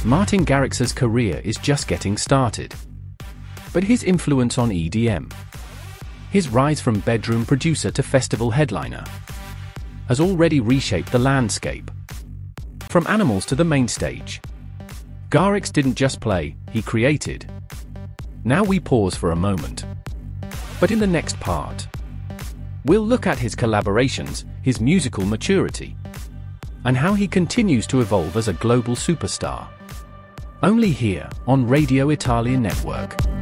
Martin Garrix's career is just getting started. But his influence on EDM, his rise from bedroom producer to festival headliner, has already reshaped the landscape. From Animals to the main stage, Garrix didn't just play, he created. Now we pause for a moment. But in the next part, we'll look at his collaborations, his musical maturity, and how he continues to evolve as a global superstar. Only here, on Radio Italia Network.